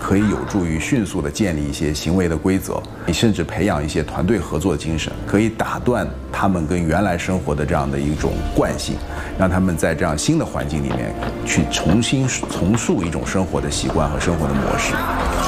可以有助于迅速的建立一些行为的规则，你甚至培养一些团队合作的精神，可以打断他们跟原来生活的这样的一种惯性，让他们在这样新的环境里面去重新重塑一种生活的习惯和生活的模式。